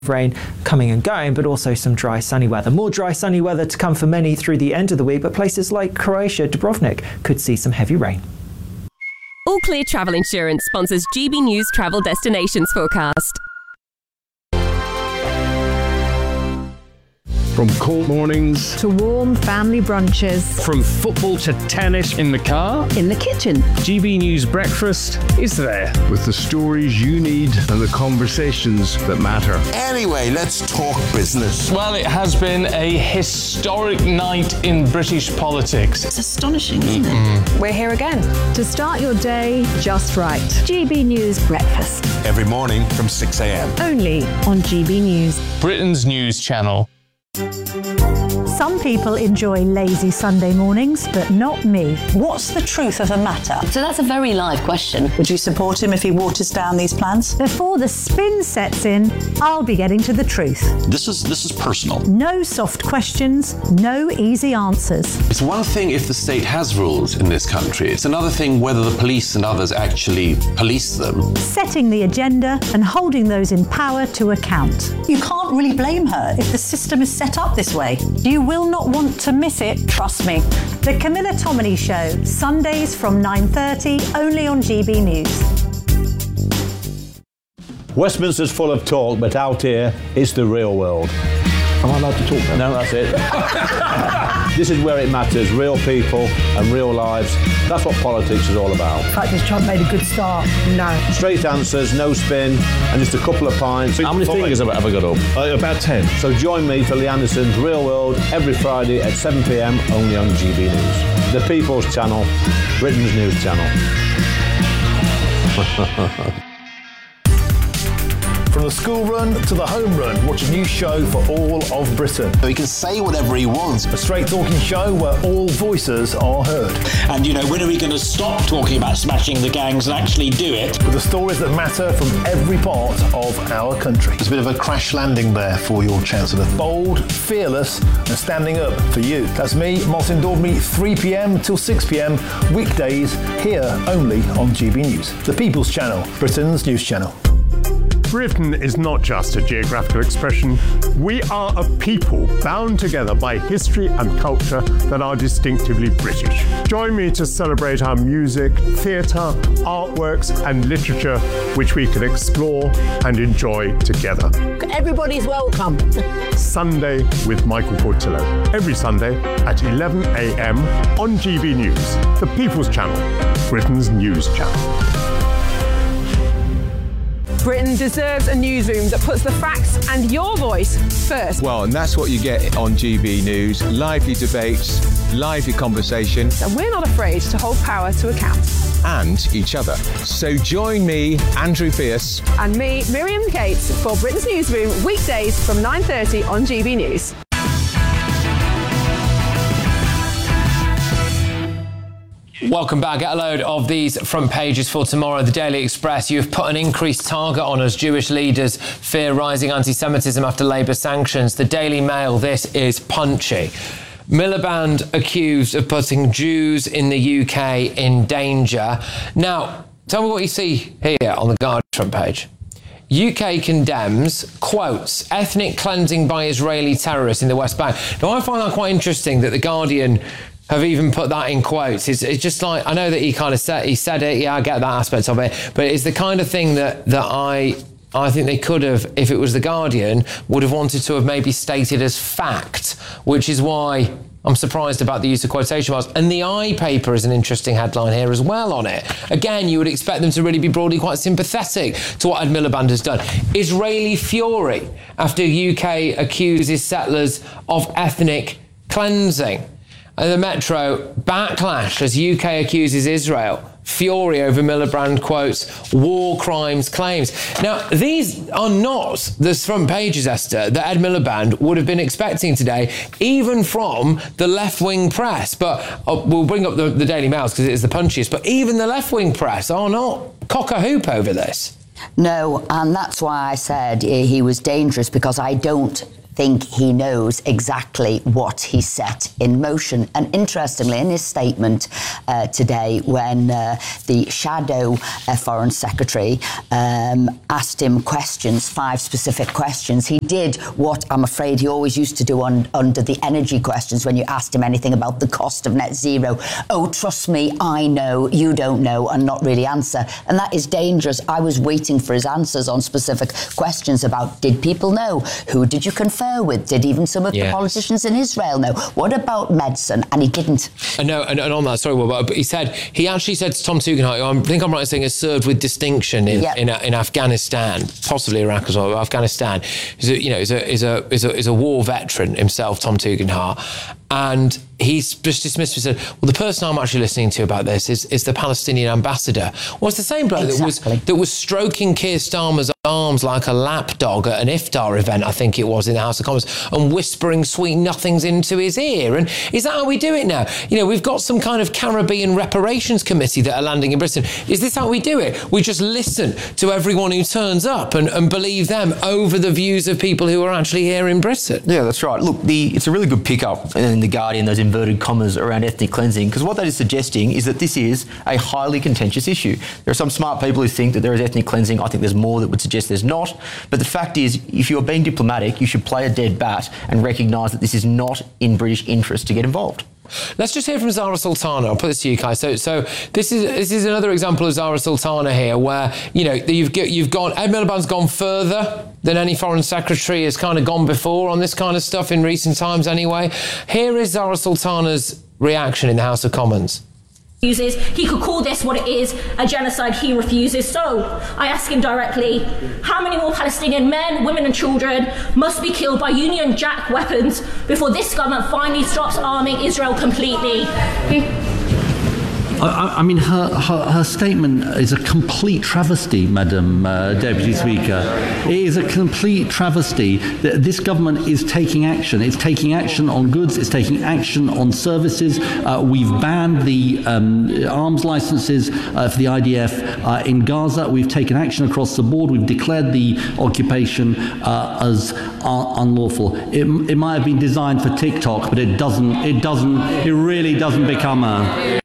rain coming and going, but also some dry sunny weather. More dry sunny weather to come for many through the end of the week, but places like Croatia, Dubrovnik could see some heavy rain. All Clear Travel Insurance sponsors GB News Travel Destinations Forecast. From cold mornings to warm family brunches, from football to tennis in the car, in the kitchen. GB News Breakfast is there with the stories you need and the conversations that matter. Anyway, let's talk business. Well, it has been a historic night in British politics. It's astonishing, isn't it? We're here again to start your day just right. GB News Breakfast. Every morning from 6 a.m. Only on GB News. Britain's news channel. Some people enjoy lazy Sunday mornings, but not me. What's the truth of a matter? So that's a very live question. Would you support him if he waters down these plans? Before the spin sets in, I'll be getting to the truth. This is personal. No soft questions, no easy answers. It's one thing if the state has rules in this country. It's another thing whether the police and others actually police them. Setting the agenda and holding those in power to account. You can't really blame her if the system is set up this way. You will not want to miss it, trust me. The Camilla Tominey Show, Sundays from 9:30, only on GB News. Westminster's full of talk, but out here, it's the real world. Am I allowed to talk now? No, that's it. This is where it matters, real people and real lives. That's what politics is all about. In fact, this Trump made a good start. No. Straight answers, no spin, and just a couple of pints. How many fingers have I got up? About 10. So join me for Lee Anderson's Real World every Friday at 7 p.m, only on GB News. The People's Channel, Britain's news channel. From the school run to the home run, watch a new show for all of Britain. He can say whatever he wants. A straight talking show where all voices are heard. And, when are we going to stop talking about smashing the gangs and actually do it? With the stories that matter from every part of our country. There's a bit of a crash landing there for your Chancellor. Bold, fearless, and standing up for you. That's me, Martin Daubney, 3 p.m. till 6 p.m, weekdays, here only on GB News. The People's Channel, Britain's news channel. Britain is not just a geographical expression. We are a people bound together by history and culture that are distinctively British. Join me to celebrate our music, theatre, artworks and literature, which we can explore and enjoy together. Everybody's welcome. Sunday with Michael Portillo. Every Sunday at 11 a.m. on GB News, the People's Channel, Britain's news channel. Britain deserves a newsroom that puts the facts and your voice first. Well, and that's what you get on GB News. Lively debates, lively conversation. And we're not afraid to hold power to account. And each other. So join me, Andrew Pierce. And me, Miriam Cates, for Britain's Newsroom, weekdays from 9:30 on GB News. Welcome back. Get a load of these front pages for tomorrow. The Daily Express. You have put an increased target on us. Jewish leaders fear rising anti-Semitism after Labour sanctions. The Daily Mail. This is punchy. Miliband accused of putting Jews in the UK in danger. Now, tell me what you see here on the Guardian front page. UK condemns, quotes, ethnic cleansing by Israeli terrorists in the West Bank. Now, I find that quite interesting that the Guardian have even put that in quotes. It's just like, I know that he said it, yeah, I get that aspect of it, but it's the kind of thing that I think they could have, if it was the Guardian, would have wanted to have maybe stated as fact, which is why I'm surprised about the use of quotation marks. And the I paper is an interesting headline here as well on it. Again, you would expect them to really be broadly quite sympathetic to what Ed Miliband has done. Israeli fury after UK accuses settlers of ethnic cleansing. The Metro, backlash as UK accuses Israel. Fury over Miliband quotes war crimes claims. Now, these are not the front pages, Esther, that Ed Miliband would have been expecting today, even from the left-wing press. But we'll bring up the Daily Mail because it is the punchiest. But even the left-wing press are not cock-a-hoop over this. No, and that's why I said he was dangerous, because I don't think he knows exactly what he set in motion. And interestingly, in his statement today, when the shadow Foreign Secretary asked him questions, 5 specific questions, he did what I'm afraid he always used to do under the energy questions when you asked him anything about the cost of net zero. Oh, trust me, I know, you don't know, and not really answer. And that is dangerous. I was waiting for his answers on specific questions about, did people know? Who did you confer with? Did even some of the politicians in Israel know? What about medicine? And he didn't. And on that, sorry, but he actually said to Tom Tugendhat, who I think I'm right in saying has served with distinction in Afghanistan, possibly Iraq as well, but Afghanistan. Is a war veteran himself, Tom Tugendhat. And he's just dismissed and said, well, the person I'm actually listening to about this is the Palestinian ambassador. Well, it's the same bloke that was stroking Keir Starmer's arms like a lapdog at an iftar event, I think it was, in the House of Commons, and whispering sweet nothings into his ear. And is that how we do it now? We've got some kind of Caribbean reparations committee that are landing in Britain. Is this how we do it? We just listen to everyone who turns up and believe them over the views of people who are actually here in Britain. Yeah, that's right. Look, it's a really good pickup in The Guardian, those inverted commas around ethnic cleansing, because what that is suggesting is that this is a highly contentious issue. There are some smart people who think that there is ethnic cleansing. I think there's more that would suggest there's not. But the fact is, if you're being diplomatic, you should play a dead bat and recognise that this is not in British interest to get involved. Let's just hear from Zara Sultana. I'll put this to you, Kai. So this is another example of Zara Sultana here, where you've gone. Ed Miliband's gone further than any foreign secretary has kind of gone before on this kind of stuff in recent times. Anyway, here is Zara Sultana's reaction in the House of Commons. He could call this what it is, a genocide. He refuses. So I ask him directly, how many more Palestinian men, women and children must be killed by Union Jack weapons before this government finally stops arming Israel completely? I mean, her statement is a complete travesty, Madam Deputy Speaker. It is a complete travesty. This government is taking action. It's taking action on goods. It's taking action on services. We've banned the arms licenses for the IDF in Gaza. We've taken action across the board. We've declared the occupation as unlawful. It might have been designed for TikTok, but it really doesn't become a...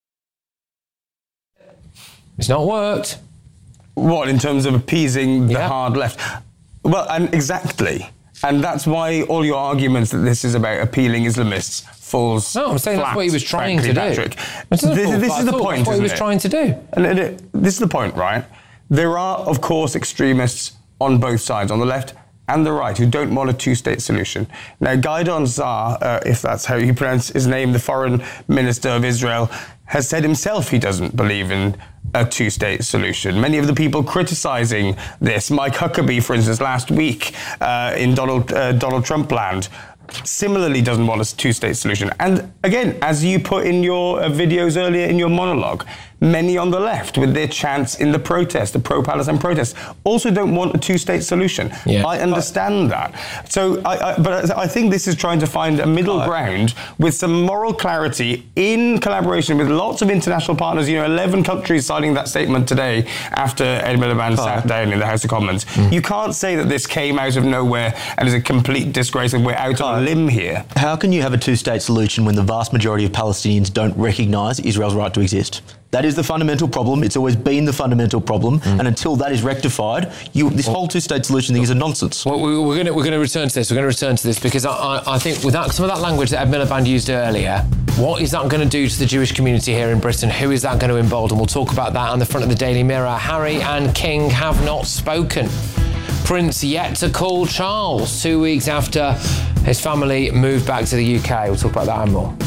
It's not worked. What, in terms of appeasing the hard left? Well, and exactly. And that's why all your arguments that this is about appealing Islamists falls flat. No, I'm saying that's what he was trying to do. This is the point, That's what he was trying to do. And this is the point, right? There are, of course, extremists on both sides, on the left and the right, who don't want a two-state solution. Now, Gideon Saar, if that's how you pronounce his name, the foreign minister of Israel, has said himself he doesn't believe in a two-state solution. Many of the people criticising this, Mike Huckabee, for instance, last week in Donald Trump land, similarly doesn't want a two-state solution. And again, as you put in your videos earlier in your monologue, many on the left, with their chants in the protest, the pro-Palestine protest, also don't want a two-state solution. Yeah. I understand that. So, but I think this is trying to find a middle ground with some moral clarity in collaboration with lots of international partners. 11 countries signing that statement today after Ed Miliband sat down in the House of Commons. You can't say that this came out of nowhere and is a complete disgrace and we're out on a limb here. How can you have a two-state solution when the vast majority of Palestinians don't recognise Israel's right to exist? That is the fundamental problem. It's always been the fundamental problem. And until that is rectified, this whole two-state solution thing is a nonsense. Well, we're going to return to this. We're going to return to this because I think with some of that language that Ed Miliband used earlier, what is that going to do to the Jewish community here in Britain? Who is that going to embolden? We'll talk about that on the front of the Daily Mirror. Harry and King have not spoken. Prince yet to call Charles 2 weeks after his family moved back to the UK. We'll talk about that and more.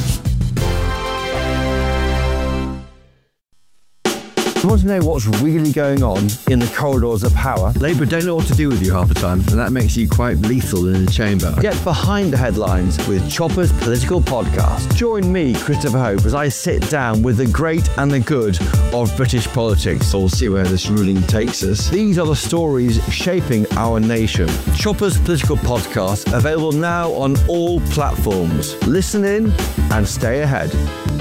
You want to know what's really going on in the corridors of power? Labour don't know what to do with you half the time, and that makes you quite lethal in the chamber. Get behind the headlines with Chopper's Political Podcast. Join me, Christopher Hope, as I sit down with the great and the good of British politics. We'll see where this ruling takes us. These are the stories shaping our nation. Chopper's Political Podcast, available now on all platforms. Listen in and stay ahead.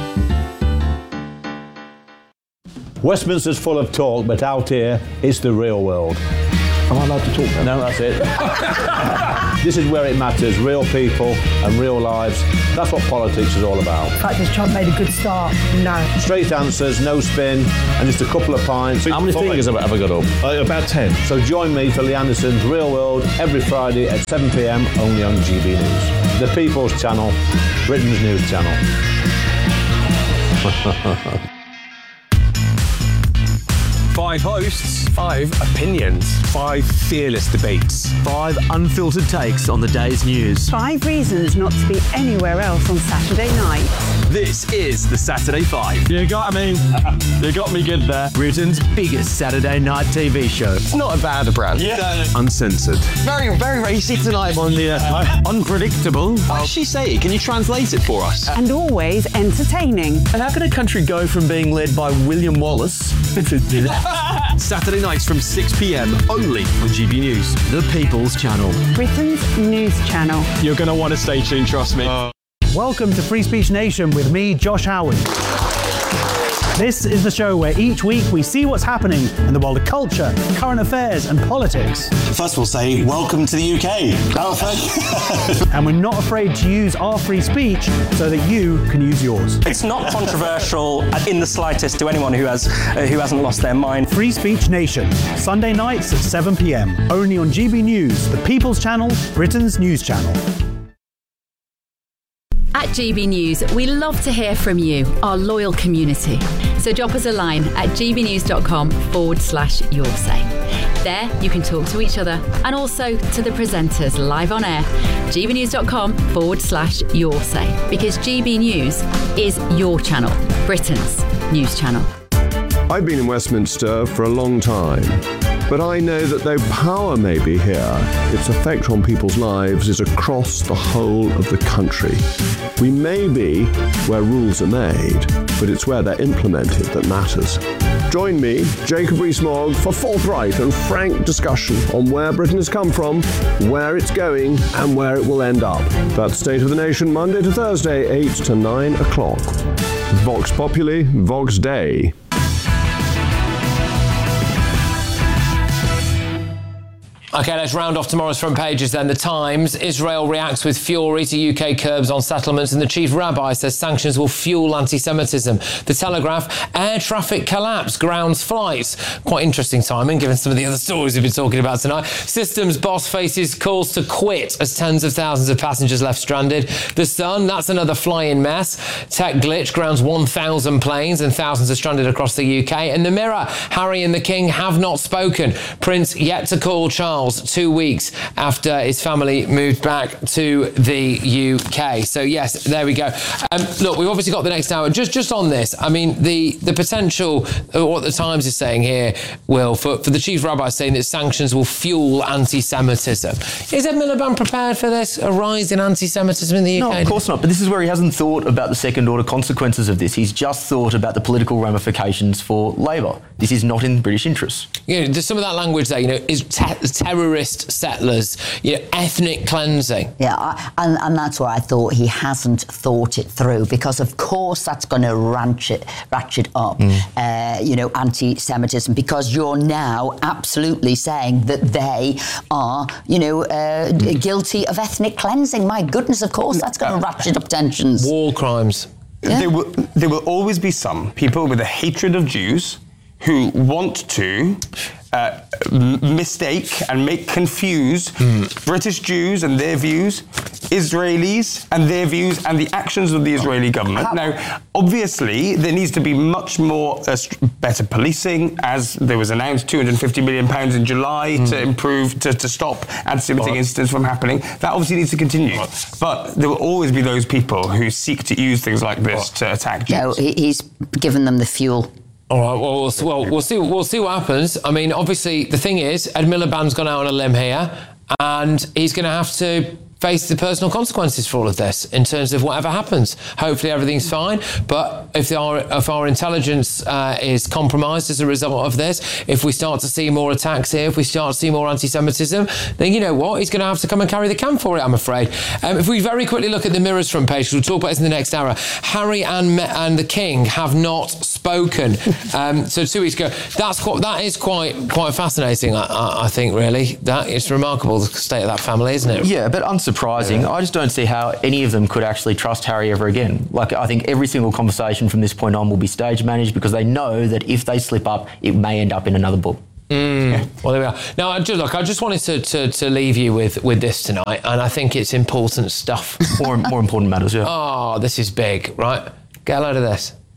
Westminster's full of talk, but out here, it's the real world. Am I allowed to talk now? No, that's it. This is where it matters, real people and real lives. That's what politics is all about. In fact, has Trump made a good start? No. Straight answers, no spin, and just a couple of pints. How many fingers have I got up? About 10. So join me for Lee Anderson's Real World every Friday at 7 p.m. only on GB News. The People's Channel, Britain's news channel. 5 hosts, 5 opinions, 5 fearless debates, 5 unfiltered takes on the day's news. 5 reasons not to be anywhere else on Saturday night. This is the Saturday 5. You got me good there. Britain's biggest Saturday night TV show. It's not a bad brand. Yeah. Uncensored. Very, very racy tonight on the unpredictable. What did she say? Can you translate it for us? And always entertaining. And how can a country go from being led by William Wallace Saturday nights from 6 p.m. only on GB News. The People's Channel. Britain's news channel. You're going to want to stay tuned, trust me. Welcome to Free Speech Nation with me, Josh Howard. This is the show where each week we see what's happening in the world of culture, current affairs and politics. First we'll say, welcome to the UK. And we're not afraid to use our free speech so that you can use yours. It's not controversial in the slightest to anyone who hasn't lost their mind. Free Speech Nation, Sunday nights at 7 p.m. only on GB News, the People's Channel, Britain's news channel. At GB News, we love to hear from you, our loyal community. So drop us a line at gbnews.com/yoursay. There you can talk to each other and also to the presenters live on air. gbnews.com/yoursay, because GB News is your channel, Britain's news channel. I've been in Westminster for a long time, but I know that though power may be here, its effect on people's lives is across the whole of the country. We may be where rules are made, but it's where they're implemented that matters. Join me, Jacob Rees-Mogg, for forthright and frank discussion on where Britain has come from, where it's going, and where it will end up. That's State of the Nation, Monday to Thursday, 8 to 9 o'clock. Vox Populi, Vox Dei. OK, let's round off tomorrow's front pages then. The Times, Israel reacts with fury to UK curbs on settlements, and the chief rabbi says sanctions will fuel anti-Semitism. The Telegraph, air traffic collapse grounds flights. Quite interesting timing, given some of the other stories we've been talking about tonight. Systems boss faces calls to quit as tens of thousands of passengers left stranded. The Sun, that's another flying mess. Tech glitch grounds 1,000 planes and thousands are stranded across the UK. And the Mirror, Harry and the King have not spoken. Prince yet to call Charles 2 weeks after his family moved back to the UK. So yes, there we go. Look, we've obviously got the next hour. Just on this, I mean, the potential, what the Times is saying here, Will, for the chief rabbi saying that sanctions will fuel anti-Semitism. Is Ed Miliband prepared for this, a rise in anti-Semitism in the UK? No, of course not. But this is where he hasn't thought about the second-order consequences of this. He's just thought about the political ramifications for Labour. This is not in British interests. You know, there's some of that language there, you know, is terrorist settlers, you know, ethnic cleansing. Yeah, and that's why I thought he hasn't thought it through, because of course that's going to ratchet up, you know, anti-Semitism, because you're now absolutely saying that they are, you know, guilty of ethnic cleansing. My goodness, of course that's going to ratchet up tensions. War crimes. Yeah. There will always be some people with a hatred of Jews who want to mistake and confuse British Jews and their views, Israelis and their views, and the actions of the Israeli government. Now, obviously, there needs to be much more better policing, as there was announced £250 million in July to improve, to stop anti-Semitic incidents from happening. That obviously needs to continue. But there will always be those people who seek to use things like this to attack Jews. No, he's given them the fuel. All right, well, we'll see what happens. I mean, obviously, the thing is, Ed Miliband's gone out on a limb here, and he's going to have to face the personal consequences for all of this in terms of whatever happens. Hopefully everything's fine, but if our intelligence is compromised as a result of this, if we start to see more attacks here, if we start to see more anti-Semitism, then you know what? He's going to have to come and carry the can for it, I'm afraid. If we very quickly look at the Mirror's front page, we'll talk about this in the next hour. Harry and the King have not spoken. spoken. So 2 weeks ago, that is quite fascinating. I think really that is remarkable, the state of that family, isn't it? Yeah, but unsurprising. I just don't see how any of them could actually trust Harry ever again. Like, I think every single conversation from this point on will be stage managed because they know that if they slip up, it may end up in another book. Yeah. Well, there we are. Now, I just wanted to leave you with this tonight, and I think it's important stuff. More important matters, yeah. Oh, this is big, right? Get a load of this.